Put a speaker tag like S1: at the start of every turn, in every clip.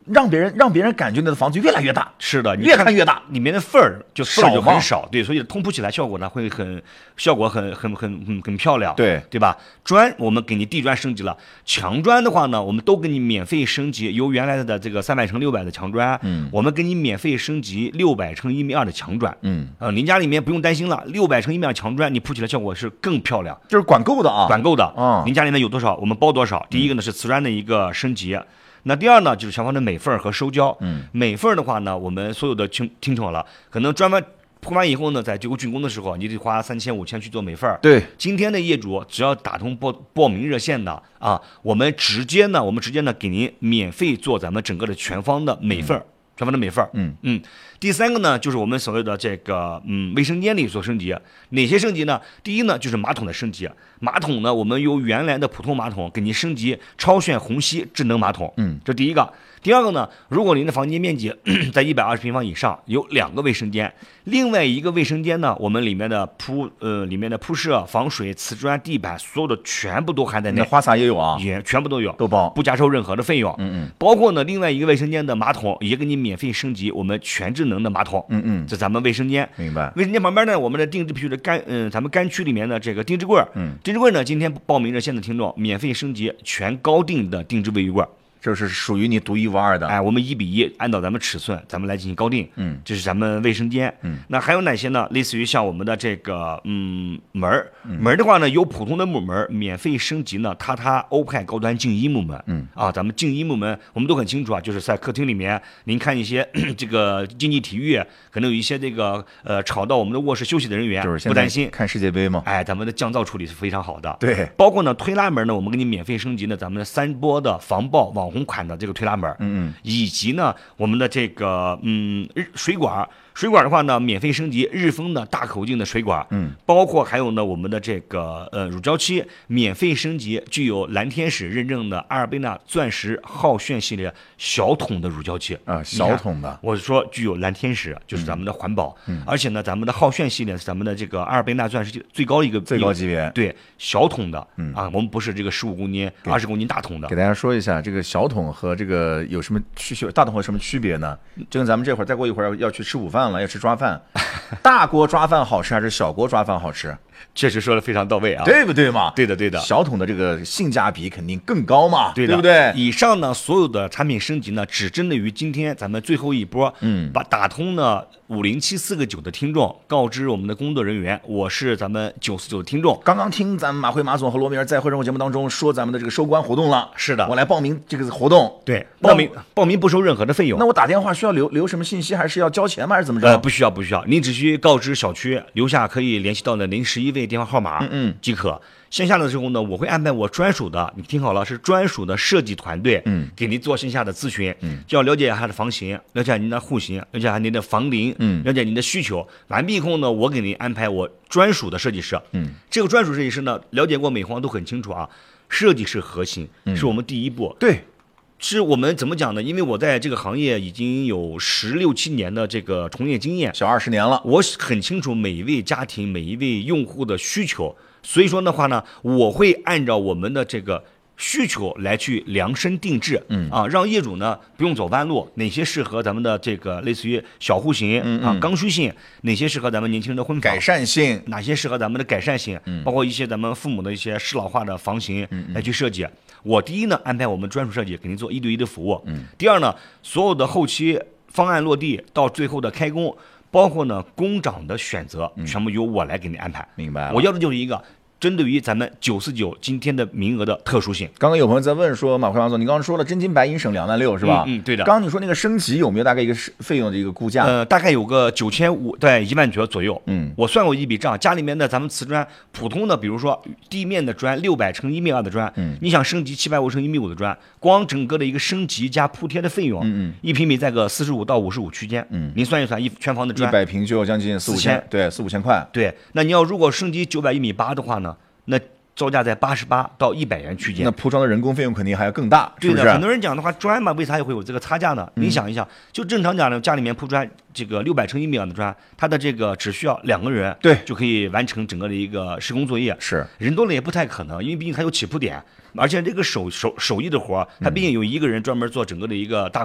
S1: 让别人感觉那个房子越来越大，
S2: 是的，
S1: 越看越大，
S2: 里面的缝儿就很少，对，所以通铺起来效果呢会效果很漂亮，对吧？砖我们给你地砖升级了，墙砖的话呢，我们都给你免费升级，由原来的这个300×600的墙砖，我们给你免费升级600×1.2米的墙砖，您家里面不用担心了，600×1.2米的墙砖你铺起来效果是更漂亮，
S1: 就是管够的啊，
S2: 管够的，您家里面有多少我们包多少。第一个呢是瓷砖的一个升级。那第二呢，就是墙房的美缝和收胶。美缝的话呢，我们所有的听懂了，可能砖铺完以后呢，在最后竣工的时候，你得花3000、5000去做美缝。
S1: 对，
S2: 今天的业主只要打通报名热线的啊，我们直接呢给您免费做咱们整个的全方的美缝。全方的美缝。第三个呢，就是我们所谓的这个卫生间里所升级，哪些升级呢？第一呢，就是马桶的升级。马桶呢，我们由原来的普通马桶给您升级超炫虹吸智能马桶。这第一个。第二个呢，如果您的房间面积在120平方以上，有2个卫生间，另外一个卫生间呢，我们里面的铺设、防水、瓷砖、地板，所有的全部都含在内。
S1: 那花洒也有啊，
S2: 也全部都有，
S1: 都包，
S2: 不加收任何的费用。包括呢，另外一个卫生间的马桶也给你免费升级我们全智能的马桶。这咱们卫生间。
S1: 明白。
S2: 卫生间旁边呢，我们的定制皮的咱们干区里面的这个定制柜。定制柜呢，今天报名热线的听众免费升级全高定的定制卫浴柜。
S1: 这是属于你独一无二的，
S2: 我们1:1按照咱们尺寸，咱们来进行高定。这是咱们卫生间。那还有哪些呢？类似于像我们的这个门的话呢，有普通的木门，免费升级呢欧派高端静音木门。咱们静音木门我们都很清楚啊，就是在客厅里面，您看一些这个竞技体育，可能有一些这个吵到我们的卧室休息的人员，
S1: 就是
S2: 不担心
S1: 看世界杯嘛。
S2: 咱们的降噪处理是非常好的。
S1: 对，
S2: 包括呢推拉门呢，我们给你免费升级呢咱们的3波的防爆网红款的这个推拉门，以及呢我们的这个水管的话呢，免费升级日丰的大口径的水管，包括还有呢我们的这个乳胶漆免费升级，具有蓝天使认证的阿尔贝纳钻石皓炫系列小桶的乳胶漆
S1: 小桶的，
S2: 我说具有蓝天使就是咱们的环保，而且呢咱们的皓炫系列是咱们的这个阿尔贝纳钻石最高级别，对，小桶的我们不是这个15公斤、20公斤大桶的。
S1: 给大家说一下，这个小桶和这个有什么大桶有什么区别呢？就跟咱们这会儿再过一会儿要去吃午饭了，要吃抓饭，大锅抓饭好吃还是小锅抓饭好吃？
S2: 确实说的非常到位啊，
S1: 对不对嘛？
S2: 对的。
S1: 小桶的这个性价比肯定更高嘛，
S2: 对
S1: 不对？
S2: 以上呢所有的产品升级呢，只针对于今天咱们最后一波，把打通呢50749的听众，告知我们的工作人员，我是咱们949的听众。
S1: 刚刚听咱们马辉马总和罗明儿在会生活节目当中说咱们的这个收官活动了，
S2: 是的，
S1: 我来报名这个活动。
S2: 对，报名不收任何的费用。
S1: 那我打电话需要留什么信息，还是要交钱吗？还是怎么着？
S2: 不需要，您只需告知小区，留下可以联系到的您11位电话号码，即可。线下的时候呢，我会安排我专属的，你听好了，是专属的设计团队，给您做线下的咨询，就要了解一下它的房型，了解您的户型，了解一下您的房龄，了解您的需求。完毕以后呢，我给您安排我专属的设计师，这个专属设计师呢，了解过美皇都很清楚啊，设计是核心，是我们第一步。
S1: 对。
S2: 是我们怎么讲呢？因为我在这个行业已经有16、17年的这个从业经验，
S1: 小20年了，
S2: 我很清楚每一位家庭、每一位用户的需求，所以说的话呢，我会按照我们的这个需求来去量身定制，让业主呢不用走弯路，哪些适合咱们的这个类似于小户型刚需性，哪些适合咱们年轻人的婚房
S1: 改善性，
S2: 哪些适合咱们的改善性，包括一些咱们父母的一些适老化的房型来去设计。我第一呢，安排我们专属设计，给您做1对1的服务。第二呢，所有的后期方案落地到最后的开工，包括呢工长的选择，全部由我来给您安排。
S1: 明白了，
S2: 我要的就是一个针对于咱们949今天的名额的特殊性。
S1: 刚刚有朋友在问说，马辉马总，你刚刚说了真金白银省26000是吧？
S2: 对的。
S1: 刚刚你说那个升级有没有大概一个费用的一个估价？
S2: 大概有个9500对1万左右。我算过一笔账，家里面的咱们瓷砖普通的，比如说地面的砖600×1.2米的砖，你想升级750×1.5米的砖，光整个的一个升级加铺贴的费用，1平米在个45到55区间。您算一算，全房的砖
S1: 100平就要将近4、5千，对，4、5千块。
S2: 对，那你要如果升级900×1.8米的话呢？那造价在88到100元区间，
S1: 那铺装的人工费用肯定还要更大，
S2: 对的。
S1: 是不是？
S2: 很多人讲的话，砖嘛，为啥也会有这个差价呢？你想一想，就正常讲的，家里面铺砖，这个600×1.2米的砖，它的这个只需要2个人，
S1: 对，
S2: 就可以完成整个的一个施工作业。
S1: 是，
S2: 人多了也不太可能，因为毕竟它有起步点，而且这个手艺的活，它毕竟有一个人专门做整个的一个大工，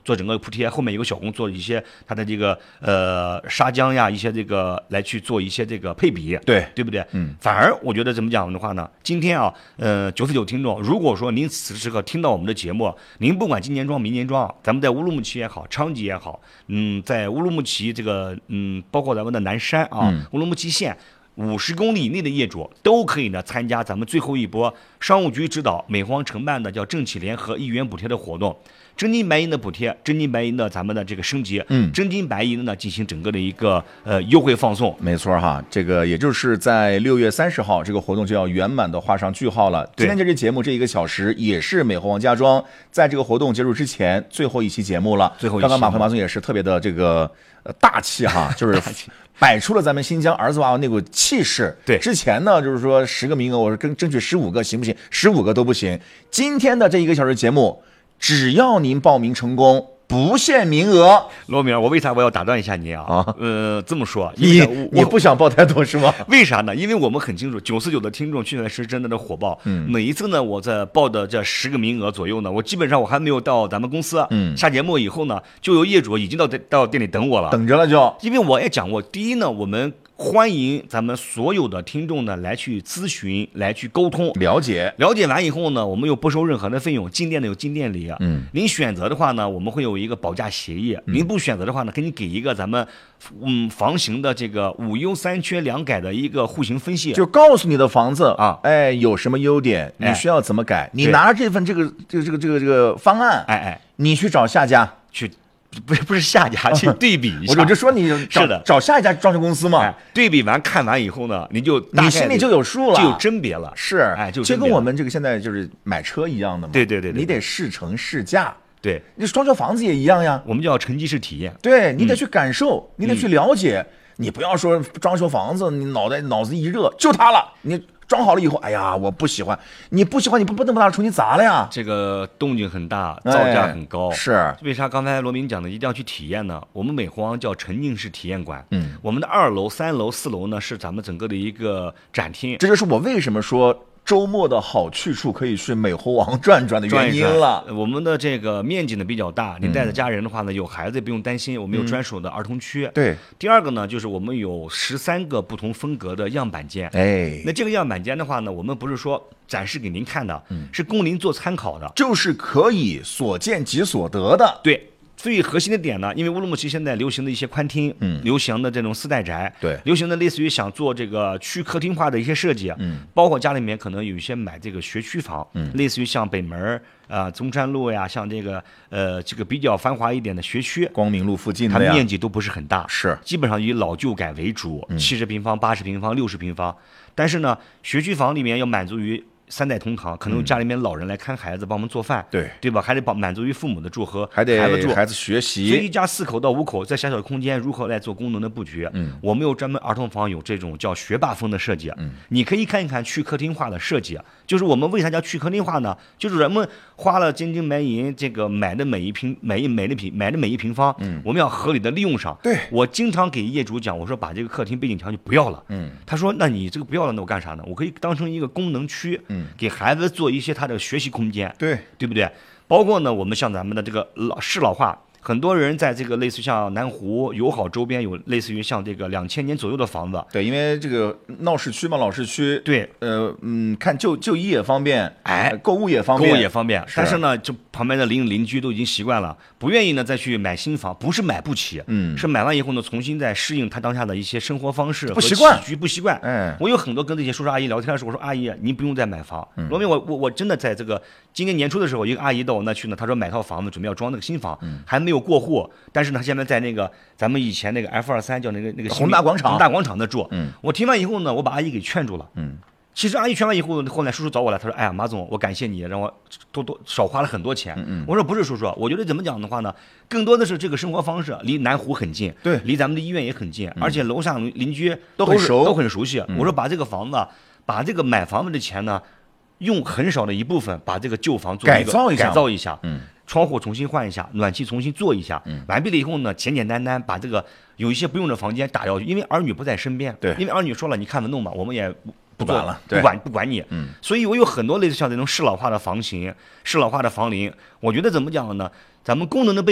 S2: 做整个铺贴，后面有个小工做一些它的这个砂浆呀，一些这个来去做一些这个配比，对不对？反而我觉得怎么讲的话呢？今天啊，949听众，如果说您此时此刻听到我们的节目，您不管今年装明年装，咱们在乌鲁木齐也好，昌吉也好，在乌鲁木齐这个包括咱们的南山啊，乌鲁木齐县。50公里以内的业主都可以呢参加咱们最后一波商务局指导、美皇承办的叫政企联合1元补贴的活动，真金白银的补贴，真金白银的咱们的这个升级，真金白银的呢进行整个的一个优惠放送。
S1: 没错哈，这个也就是在6月30号，这个活动就要圆满的画上句号了。今天这期节目这1个小时也是美猴王家庄在这个活动结束之前最后一期节目了。刚刚马总也是特别的这个大气哈，就是摆出了咱们新疆儿子娃娃那股气势。
S2: 对，
S1: 之前呢就是说10个名额，我说争取15个行不行？15个都不行。今天的这1个小时节目，只要您报名成功，不限名额。
S2: 罗明，我为啥我要打断一下你啊？这么说，
S1: 你不想报太多是吗？
S2: 为啥呢？因为我们很清楚，949的听众确实是真的火爆。每一次呢，我在报的这10个名额左右呢，我基本上我还没有到咱们公司，下节目以后呢，就有业主已经到店里等我了，
S1: 等着了就。
S2: 因为我也讲过，第一呢，我们欢迎咱们所有的听众呢来去咨询，来去沟通，
S1: 了解
S2: 完以后呢，我们又不收任何的费用，进店的有进店礼，您选择的话呢，我们会有一个保价协议，您不选择的话呢，给你给一个咱们房型的这个5优3缺2改的一个户型分析，
S1: 就告诉你的房子
S2: 啊，
S1: 有什么优点，你需要怎么改，你拿着这份这个方案，你去找下家
S2: 去。不是下家去对比一下，
S1: 我就说你找下一家装修公司嘛，
S2: 对比完看完以后呢，你
S1: 心里就有数了，
S2: 就有甄别了，
S1: 是，就跟我们这个现在就是买车一样的嘛，
S2: 对，
S1: 你得试乘试驾，
S2: 对，
S1: 你装修房子也一样呀，
S2: 我们叫沉浸式体验，
S1: 对你得去感受，你得去了解，你不要说装修房子，你脑子一热就它了，你。装好了以后，哎呀，我不喜欢，你不喜欢，你不能把它重新砸了呀。
S2: 这个动静很大，造价很高，
S1: 是
S2: 为啥？刚才罗明讲的一定要去体验呢？我们美皇叫沉浸式体验馆，我们的2楼、3楼、4楼呢是咱们整个的一个展厅，
S1: 这就是我为什么说。周末的好去处可以去美猴王转转的原因了。
S2: 我们的这个面积呢比较大，你带着家人的话呢，有孩子也不用担心，我们有专属的儿童区。
S1: 对。
S2: 第二个呢，就是我们有13个不同风格的样板间。那这个样板间的话呢，我们不是说展示给您看的，是供您做参考的，
S1: 就是可以所见即所得的。
S2: 对。最核心的点呢，因为乌鲁木齐现在流行的一些宽厅，流行的这种4代宅，
S1: 对，
S2: 流行的类似于想做这个区客厅化的一些设计，包括家里面可能有一些买这个学区房，类似于像北门中山路呀，像这个比较繁华一点的学区，
S1: 光明路附近的，
S2: 它面积都不是很大，
S1: 是
S2: 基本上以老旧改为主，70平方、80平方、60平方，但是呢，学区房里面要满足于3代同堂，可能家里面老人来看孩子，帮我们做饭，对吧？还得满足于父母的住和
S1: 还得
S2: 孩子住，
S1: 孩子学习。
S2: 所以一家4口到5口，在小小的空间如何来做功能的布局？我们有专门儿童房，有这种叫学霸风的设计。你可以看一看去客厅化的设计。就是我们为啥叫去客厅化呢？就是人们花了真金白银，这个买的每一平方，我们要合理的利用上。
S1: 对，
S2: 我经常给业主讲，我说把这个客厅背景墙就不要了。他说那你这个不要了，那我干啥呢？我可以当成一个功能区。给孩子做一些他的学习空间，对不对？包括呢，我们像咱们的这个适老化，很多人在这个类似像南湖友好周边有类似于像这个2000年左右的房子，
S1: 对，因为这个闹市区嘛，老市区，
S2: 对，
S1: 看就医也方便，购物也方便，
S2: 但是呢，就旁边的邻居都已经习惯了，不愿意呢再去买新房，不是买不起，是买完以后呢，重新再适应他当下的一些生活方式和起居不习惯。我有很多跟这些叔叔阿姨聊天的时候，我说阿姨，您不用再买房。罗明，我真的在这个今年年初的时候，一个阿姨到我那去呢，她说买套房子，准备要装那个新房，还没有过户，但是呢，现在在那个咱们以前那个 F23叫那个
S1: 宏大广
S2: 场那住。我听完以后呢，我把阿姨给劝住了。其实阿姨劝完以后，后来叔叔找我来，他说：“哎呀，马总，我感谢你，让我少花了很多钱。”我说：“不是叔叔，我觉得怎么讲的话呢，更多的是这个生活方式离南湖很近，
S1: 对，
S2: 离咱们的医院也很近，而且楼上邻居
S1: 都很
S2: 熟悉。我说把这个房子，把这个买房子的钱呢，用很少的一部分把这个旧房做一个改造一下，窗户重新换一下，暖气重新做一下，完毕了以后呢，简简单单把这个有一些不用的房间打掉，因为儿女不在身边，
S1: 对，
S2: 因为儿女说了你看着弄吧，我们也不
S1: 管了，
S2: 不管你，所以我有很多类似像这种适老化的房型、适老化的房龄，我觉得怎么讲呢？咱们功能的